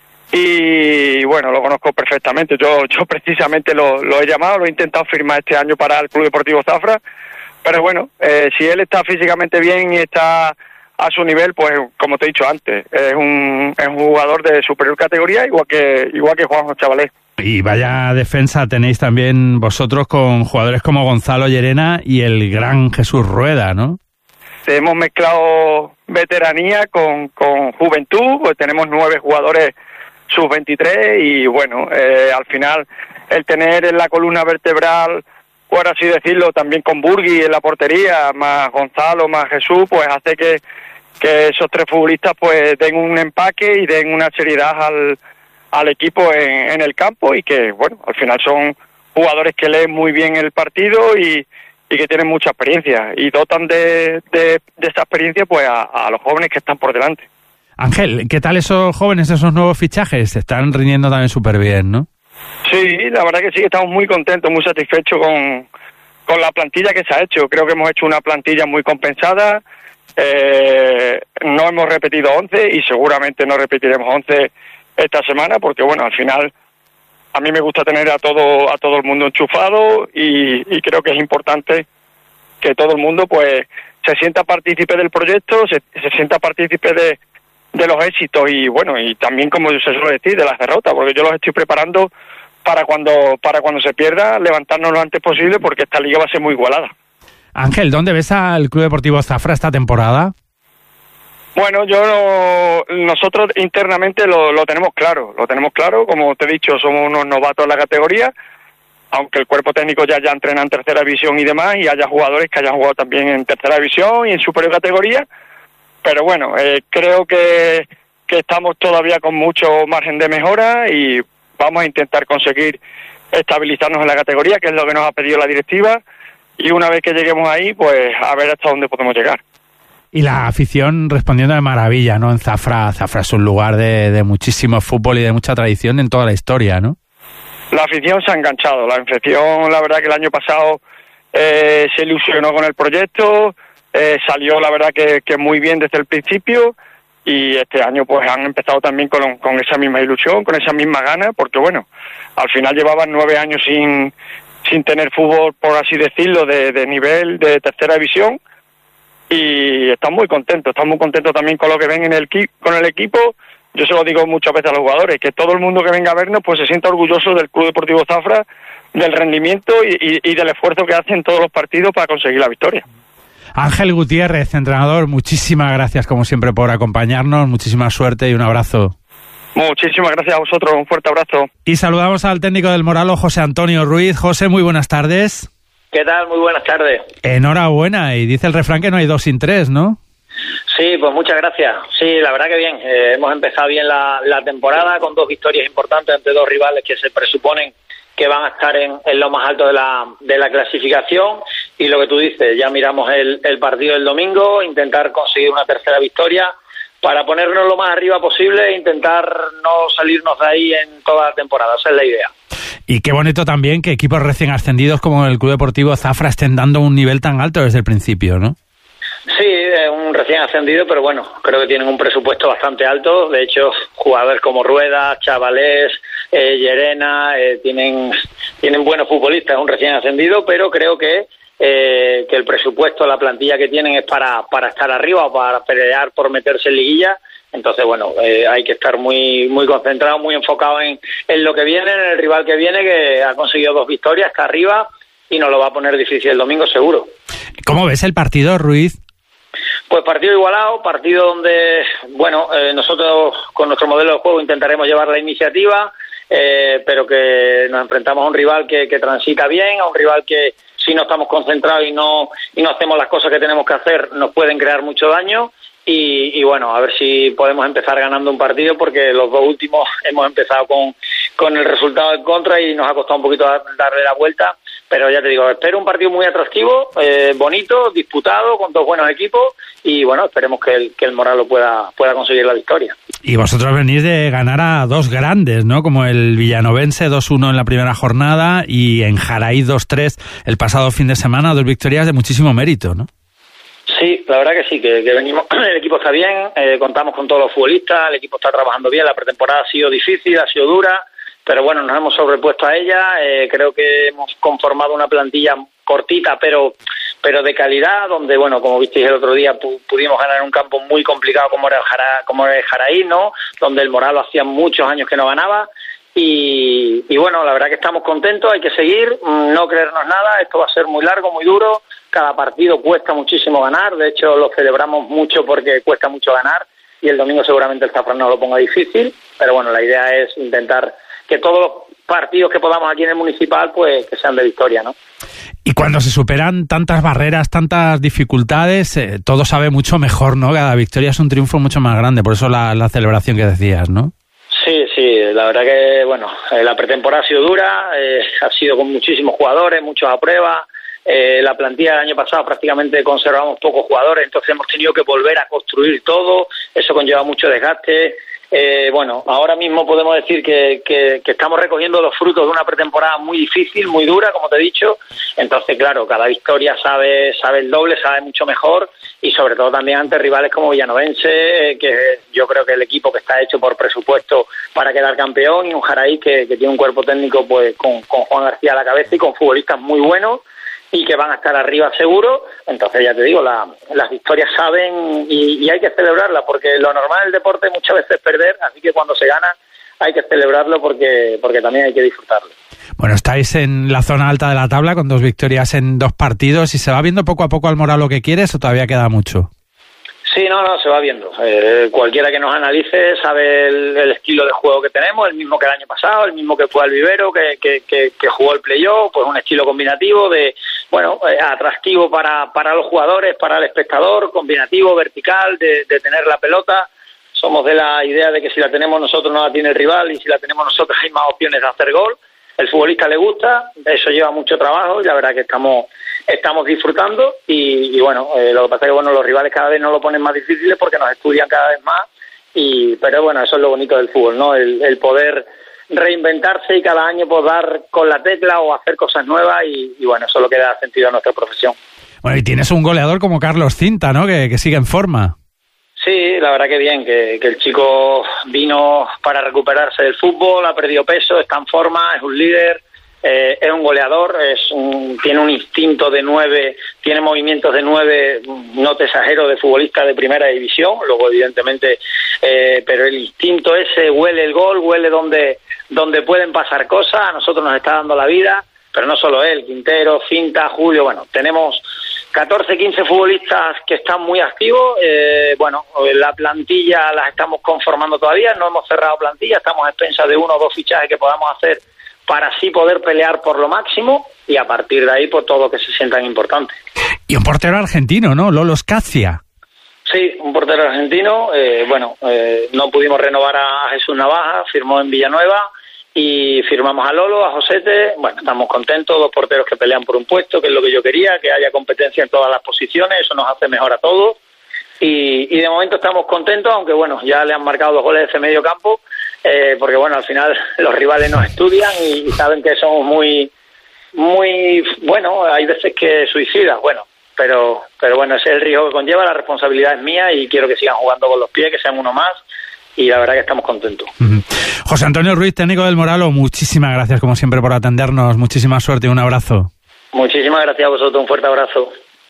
y bueno, lo conozco perfectamente. Yo precisamente lo he llamado, lo he intentado firmar este año para el Club Deportivo Zafra, pero bueno, si él está físicamente bien y está a su nivel, pues como te he dicho antes, es un jugador de superior categoría, igual que Juanjo Chavalés. Y vaya defensa tenéis también vosotros con jugadores como Gonzalo Llerena y el gran Jesús Rueda, ¿no? Hemos mezclado veteranía con juventud, pues tenemos 9 jugadores sub-23 y bueno, al final el tener en la columna vertebral, por así decirlo, también con Burgui en la portería, más Gonzalo, más Jesús, pues hace que esos 3 futbolistas pues den un empaque y den una seriedad al equipo en el campo, y que bueno, al final son jugadores que leen muy bien el partido y que tienen mucha experiencia y dotan de esa experiencia pues a los jóvenes que están por delante. Ángel, ¿qué tal esos jóvenes, esos nuevos fichajes? Se están rindiendo también súper bien, ¿no? Sí, la verdad que sí, estamos muy contentos, muy satisfechos con la plantilla que se ha hecho. Creo que hemos hecho una plantilla muy compensada. No hemos repetido 11 y seguramente no repetiremos 11 esta semana, porque bueno, al final a mí me gusta tener a todo el mundo enchufado y creo que es importante que todo el mundo pues se sienta partícipe del proyecto, se sienta partícipe de los éxitos y bueno, y también, como se suele decir, de las derrotas, porque yo los estoy preparando para cuando se pierda, levantarnos lo antes posible, porque esta liga va a ser muy igualada. Ángel, ¿dónde ves al Club Deportivo Zafra esta temporada? Bueno, nosotros internamente lo tenemos claro, como te he dicho, somos unos novatos en la categoría, aunque el cuerpo técnico ya entrena en tercera división y demás, y haya jugadores que hayan jugado también en tercera división y en superior categoría, pero bueno, creo que estamos todavía con mucho margen de mejora y vamos a intentar conseguir estabilizarnos en la categoría, que es lo que nos ha pedido la directiva, y una vez que lleguemos ahí, pues a ver hasta dónde podemos llegar. Y la afición respondiendo de maravilla, ¿no? En Zafra es un lugar de muchísimo fútbol y de mucha tradición en toda la historia, ¿no? La afición se ha enganchado, la afición, la verdad que el año pasado se ilusionó con el proyecto, salió la verdad que muy bien desde el principio, y este año pues han empezado también con esa misma ilusión, con esa misma gana, porque bueno, al final llevaban 9 años sin tener fútbol, por así decirlo, de nivel de tercera división, y están muy contentos también con lo que ven con el equipo. Yo se lo digo muchas veces a los jugadores, que todo el mundo que venga a vernos pues se sienta orgulloso del Club Deportivo Zafra, del rendimiento y del esfuerzo que hacen todos los partidos para conseguir la victoria. Ángel Gutiérrez, entrenador, muchísimas gracias como siempre por acompañarnos, muchísima suerte y un abrazo. Muchísimas gracias a vosotros, un fuerte abrazo. Y saludamos al técnico del Moralo, José Antonio Ruiz. José, muy buenas tardes. ¿Qué tal? Muy buenas tardes. Enhorabuena, y dice el refrán que no hay 2 sin 3, ¿no? Sí, pues muchas gracias. Sí, la verdad que bien. Hemos empezado bien la temporada con 2 victorias importantes ante 2 rivales que se presuponen que van a estar en lo más alto de la clasificación, y lo que tú dices, ya miramos el partido del domingo, intentar conseguir una tercera victoria para ponernos lo más arriba posible e intentar no salirnos de ahí en toda la temporada. Esa es la idea. Y qué bonito también que equipos recién ascendidos como el Club Deportivo Zafra estén dando un nivel tan alto desde el principio, ¿no? Sí, un recién ascendido, pero bueno, creo que tienen un presupuesto bastante alto. De hecho, jugadores como Rueda, Chavalés, Llerena, tienen buenos futbolistas, un recién ascendido, pero creo que el presupuesto, la plantilla que tienen es para estar arriba o para pelear por meterse en liguilla. Entonces, bueno, hay que estar muy muy concentrado, muy enfocado en lo que viene, en el rival que viene, que ha conseguido 2 victorias, está arriba y nos lo va a poner difícil el domingo seguro. ¿Cómo ves el partido, Ruiz? Pues partido igualado, partido donde, bueno, nosotros con nuestro modelo de juego intentaremos llevar la iniciativa, pero que nos enfrentamos a un rival que transita bien, a un rival que si no estamos concentrados y no hacemos las cosas que tenemos que hacer, nos pueden crear mucho daño. Y bueno, a ver si podemos empezar ganando un partido, porque los dos últimos hemos empezado con el resultado en contra y nos ha costado un poquito darle la vuelta. Pero ya te digo, espero un partido muy atractivo, bonito, disputado, con dos buenos equipos, y bueno, esperemos que el Moralo pueda conseguir la victoria. Y vosotros venís de ganar a dos grandes, ¿no? Como el Villanovense 2-1 en la primera jornada y en Jaraí 2-3 el pasado fin de semana, dos victorias de muchísimo mérito, ¿no? Sí, la verdad que sí, que venimos, el equipo está bien, contamos con todos los futbolistas, el equipo está trabajando bien, la pretemporada ha sido difícil, ha sido dura, pero bueno, nos hemos sobrepuesto a ella, creo que hemos conformado una plantilla cortita, pero de calidad, donde, bueno, como visteis el otro día, pudimos ganar un campo muy complicado como era el Jaraí, ¿no? Donde el Moralo hacía muchos años que no ganaba, y bueno, la verdad que estamos contentos, hay que seguir, no creernos nada, esto va a ser muy largo, muy duro, cada partido cuesta muchísimo ganar, de hecho lo celebramos mucho porque cuesta mucho ganar, y el domingo seguramente el Zafra no lo ponga difícil, pero bueno, la idea es intentar que todos los partidos que podamos aquí en el Municipal, pues que sean de victoria, ¿no? Y cuando se superan tantas barreras, tantas dificultades, todo sabe mucho mejor, ¿no? Cada victoria es un triunfo mucho más grande, por eso la celebración que decías, ¿no? Sí, la verdad que, bueno, la pretemporada ha sido dura, ha sido con muchísimos jugadores, muchos a prueba. La plantilla del año pasado prácticamente conservamos pocos jugadores, entonces hemos tenido que volver a construir todo, eso conlleva mucho desgaste. Bueno, ahora mismo podemos decir que estamos recogiendo los frutos de una pretemporada muy difícil, muy dura, como te he dicho. Entonces, claro, cada victoria sabe el doble, sabe mucho mejor, y sobre todo también ante rivales como Villanovense, que yo creo que el equipo que está hecho por presupuesto para quedar campeón, y un Jaraí que tiene un cuerpo técnico pues con Juan García a la cabeza y con futbolistas muy buenos y que van a estar arriba seguro. Entonces ya te digo, las victorias saben y hay que celebrarlas, porque lo normal del deporte muchas veces es perder, así que cuando se gana hay que celebrarlo porque también hay que disfrutarlo. Bueno, estáis en la zona alta de la tabla con 2 victorias en 2 partidos, ¿y se va viendo poco a poco al Moralo que quieres o todavía queda mucho? Sí, no, se va viendo. Cualquiera que nos analice sabe el estilo de juego que tenemos, el mismo que el año pasado, el mismo que fue al Vivero, que jugó el playoff, pues un estilo combinativo atractivo para los jugadores, para el espectador, combinativo, vertical, de tener la pelota. Somos de la idea de que si la tenemos nosotros no la tiene el rival, y si la tenemos nosotros hay más opciones de hacer gol. El futbolista le gusta, eso lleva mucho trabajo, y la verdad que estamos disfrutando, y bueno, lo que pasa es que bueno, los rivales cada vez nos lo ponen más difíciles porque nos estudian cada vez más, pero bueno, eso es lo bonito del fútbol, ¿no? El poder reinventarse y cada año pues dar con la tecla o hacer cosas nuevas, y bueno, eso es lo que da sentido a nuestra profesión. Bueno, y tienes un goleador como Carlos Cinta, ¿no? Que sigue en forma. Sí, la verdad que bien, que el chico vino para recuperarse del fútbol, ha perdido peso, está en forma, es un líder, es un goleador, tiene un instinto de 9, tiene movimientos de 9, no te exagero, de futbolista de primera división, luego evidentemente, pero el instinto ese, huele el gol, huele donde pueden pasar cosas, a nosotros nos está dando la vida, pero no solo él, Quintero, Cinta, Julio, bueno, tenemos 14, 15 futbolistas que están muy activos. La plantilla la estamos conformando todavía, no hemos cerrado plantilla, estamos a expensas de 1 o 2 fichajes que podamos hacer para así poder pelear por lo máximo, y a partir de ahí por todo lo que se sientan importante. Y un portero argentino, ¿no? Lolo Scazia. Sí, un portero argentino. No pudimos renovar a Jesús Navaja, firmó en Villanueva, y firmamos a Lolo, a Josete. Bueno, estamos contentos, 2 porteros que pelean por un puesto, que es lo que yo quería, que haya competencia en todas las posiciones, eso nos hace mejor a todos, y de momento estamos contentos, aunque bueno, ya le han marcado 2 goles de ese medio campo, porque bueno, al final los rivales nos estudian y saben que somos muy, bueno, hay veces que suicidas, bueno, pero bueno, ese es el riesgo que conlleva, la responsabilidad es mía y quiero que sigan jugando con los pies, que sean uno más, y la verdad que estamos contentos. José Antonio Ruiz, técnico del Moralo, muchísimas gracias como siempre por atendernos, muchísima suerte y un abrazo. Muchísimas gracias a vosotros, un fuerte abrazo.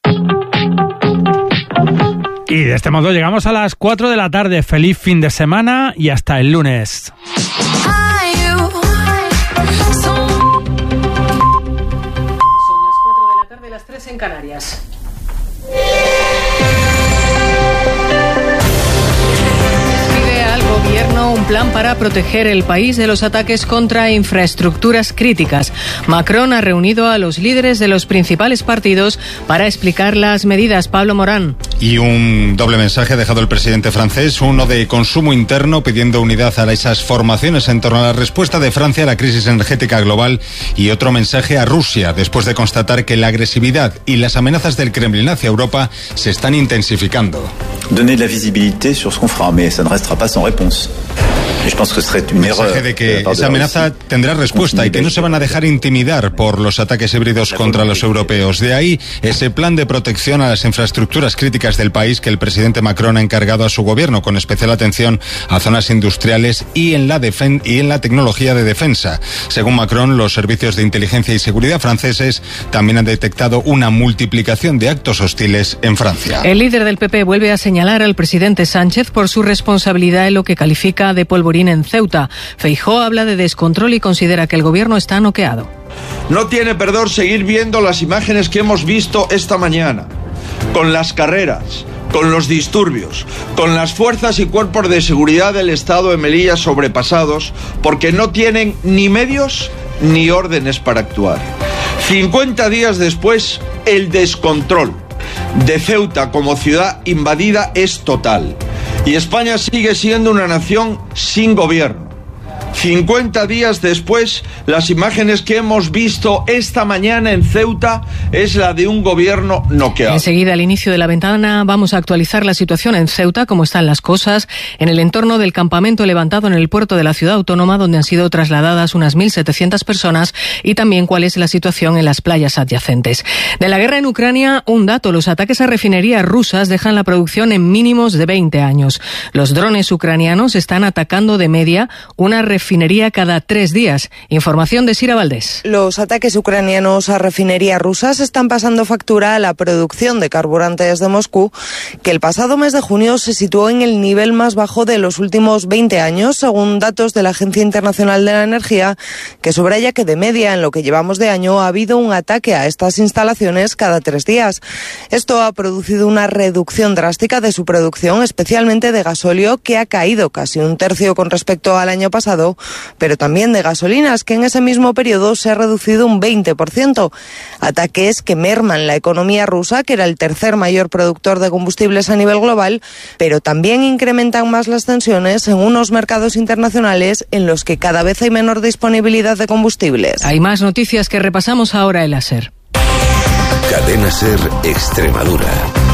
Y de este modo llegamos a las 4 de la tarde, feliz fin de semana y hasta el lunes. Son las 4 de la tarde, las 3 en Canarias. Un plan para proteger el país de los ataques contra infraestructuras críticas. Macron ha reunido a los líderes de los principales partidos para explicar las medidas. Pablo Morán. Y un doble mensaje ha dejado el presidente francés, uno de consumo interno pidiendo unidad a esas formaciones en torno a la respuesta de Francia a la crisis energética global, y otro mensaje a Rusia después de constatar que la agresividad y las amenazas del Kremlin hacia Europa se están intensificando. Donner de la visibilité sur ce qu'on fera, mais ça ne restera pas sans réponse. Mensaje de que esa amenaza tendrá respuesta y que no se van a dejar intimidar por los ataques híbridos contra los europeos. De ahí ese plan de protección a las infraestructuras críticas del país que el presidente Macron ha encargado a su gobierno, con especial atención a zonas industriales y en la tecnología de defensa. Según Macron, los servicios de inteligencia y seguridad franceses también han detectado una multiplicación de actos hostiles en Francia. El líder del PP vuelve a señalar al presidente Sánchez por su responsabilidad en lo que califica de polvorín en Ceuta. Feijóo habla de descontrol y considera que el gobierno está noqueado. No tiene perdón seguir viendo las imágenes que hemos visto esta mañana, con las carreras, con los disturbios, con las fuerzas y cuerpos de seguridad del Estado de Melilla sobrepasados, porque no tienen ni medios ni órdenes para actuar. 50 días después, el descontrol de Ceuta como ciudad invadida es total. Y España sigue siendo una nación sin gobierno. 50 días después, las imágenes que hemos visto esta mañana en Ceuta es la de un gobierno noqueado. Enseguida, al inicio de la ventana, vamos a actualizar la situación en Ceuta, cómo están las cosas en el entorno del campamento levantado en el puerto de la ciudad autónoma, donde han sido trasladadas unas 1.700 personas, y también cuál es la situación en las playas adyacentes. De la guerra en Ucrania, un dato: los ataques a refinerías rusas dejan la producción en mínimos de 20 años. Los drones ucranianos están atacando de media una refinería cada 3 días. Información de Sira Valdés. Los ataques ucranianos a refinerías rusas están pasando factura a la producción de carburantes de Moscú, que el pasado mes de junio se situó en el nivel más bajo de los últimos 20 años, según datos de la Agencia Internacional de la Energía, que subraya que de media en lo que llevamos de año ha habido un ataque a estas instalaciones cada 3 días. Esto ha producido una reducción drástica de su producción, especialmente de gasóleo, que ha caído casi 1/3 con respecto al año pasado, pero también de gasolinas, que en ese mismo periodo se ha reducido un 20%. Ataques que merman la economía rusa, que era el tercer mayor productor de combustibles a nivel global, pero también incrementan más las tensiones en unos mercados internacionales en los que cada vez hay menor disponibilidad de combustibles. Hay más noticias que repasamos ahora en la SER. Cadena SER Extremadura.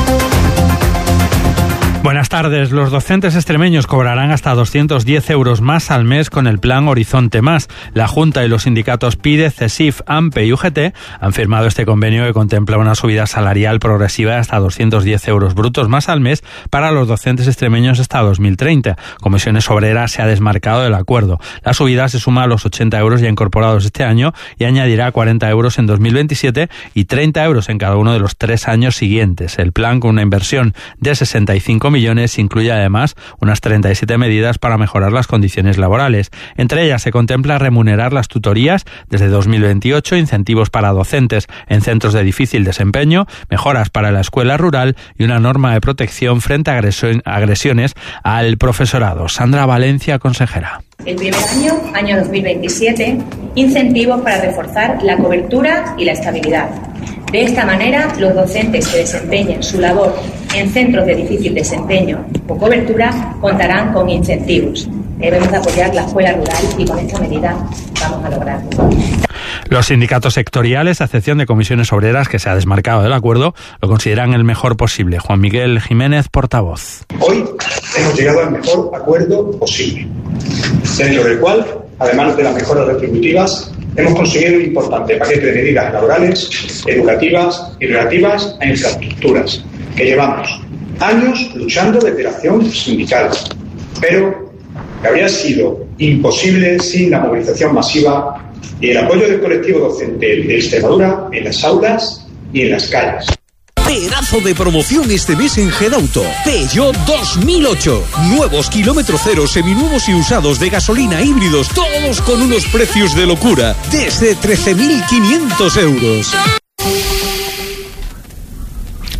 Buenas tardes. Los docentes extremeños cobrarán hasta 210 euros más al mes con el plan Horizonte Más. La Junta y los sindicatos PIDE, CESIF, AMPE y UGT han firmado este convenio que contempla una subida salarial progresiva de hasta 210 euros brutos más al mes para los docentes extremeños hasta 2030. Comisiones Obreras se ha desmarcado del acuerdo. La subida se suma a los 80 euros ya incorporados este año y añadirá 40 euros en 2027 y 30 euros en cada uno de los 3 años siguientes. El plan, con una inversión de 65 millones, incluye además unas 37 medidas para mejorar las condiciones laborales. Entre ellas se contempla remunerar las tutorías desde 2028, incentivos para docentes en centros de difícil desempeño, mejoras para la escuela rural y una norma de protección frente a agresiones al profesorado. Sandra Valencia, consejera. El primer año 2027, incentivos para reforzar la cobertura y la estabilidad. De esta manera, los docentes que desempeñen su labor en centros de difícil desempeño o cobertura contarán con incentivos. Debemos apoyar la escuela rural y con esta medida vamos a lograrlo. Los sindicatos sectoriales, a excepción de Comisiones Obreras, que se ha desmarcado del acuerdo, lo consideran el mejor posible. Juan Miguel Jiménez, portavoz. Hoy hemos llegado al mejor acuerdo posible, dentro del cual, además de las mejoras retributivas, hemos conseguido un importante paquete de medidas laborales, educativas y relativas a infraestructuras, que llevamos años luchando desde la acción sindical, pero que habría sido imposible sin la movilización masiva y el apoyo del colectivo docente de Extremadura en las aulas y en las calles. Pedazo de promoción este mes en Gedauto. Peugeot 2008. Nuevos kilómetro cero, seminuevos y usados de gasolina, híbridos, todos con unos precios de locura. Desde 13.500 euros.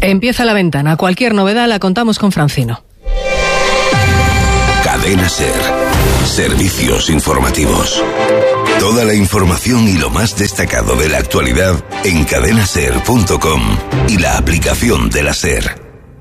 Empieza La Ventana. Cualquier novedad la contamos con Francino. Cadena SER. Servicios informativos. Toda la información y lo más destacado de la actualidad en cadenaser.com y la aplicación de la SER.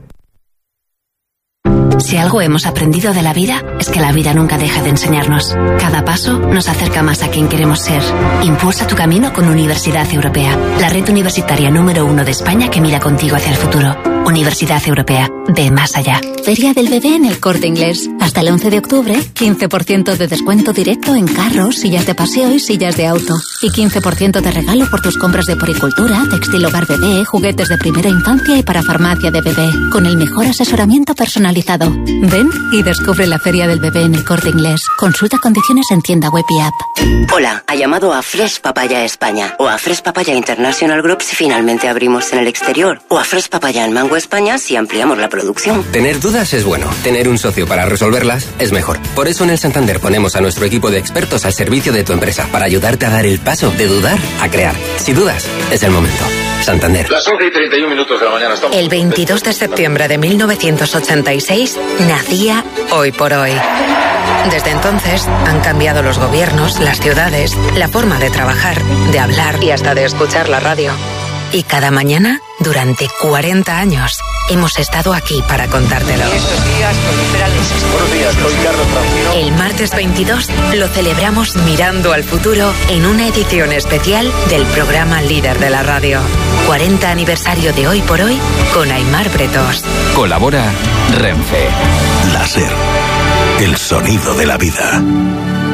Si algo hemos aprendido de la vida, es que la vida nunca deja de enseñarnos. Cada paso nos acerca más a quien queremos ser. Impulsa tu camino con Universidad Europea, la red universitaria número 1 de España que mira contigo hacia el futuro. Universidad Europea, ve más allá. Feria del Bebé en El Corte Inglés. Hasta el 11 de octubre, 15% de descuento directo en carros, sillas de paseo y sillas de auto. Y 15% de regalo por tus compras de poricultura, textil hogar bebé, juguetes de primera infancia y para farmacia de bebé. Con el mejor asesoramiento personalizado. Ven y descubre la Feria del Bebé en El Corte Inglés. Consulta condiciones en tienda web y app. Hola, ha llamado a Fresh Papaya España o a Fresh Papaya International Group si finalmente abrimos en el exterior, o a Fresh Papaya en Mango España si ampliamos la producción. Tener dudas es bueno, tener un socio para resolverlas es mejor. Por eso en el Santander ponemos a nuestro equipo de expertos al servicio de tu empresa para ayudarte a dar el paso de dudar a crear. Si dudas, es el momento. Santander. Las 11:31 de la mañana. Estamos... El 22 de septiembre de 1986 nacía Hoy por Hoy. Desde entonces han cambiado los gobiernos, las ciudades, la forma de trabajar, de hablar y hasta de escuchar la radio. Y cada mañana, durante 40 años, hemos estado aquí para contártelo. Buenos días, soy Carlos Francino. El martes 22 lo celebramos mirando al futuro en una edición especial del programa líder de la radio. 40 aniversario de Hoy por Hoy con Aimar Bretos. Colabora Renfe. La SER. El sonido de la vida.